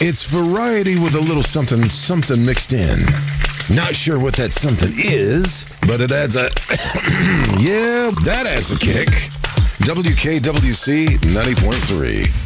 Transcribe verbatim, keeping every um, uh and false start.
It's variety with a little something, something mixed in. Not sure what that something is, but it adds a... yeah, that adds a kick. W K W C ninety point three.